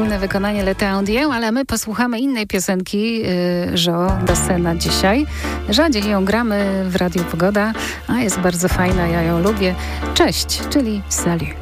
wspólne wykonanie Le Temps Indien, ale my posłuchamy innej piosenki Jo Dassena dzisiaj. Rzadziej ją gramy w Radiu Pogoda, a jest bardzo fajna, ja ją lubię. Cześć, czyli salut.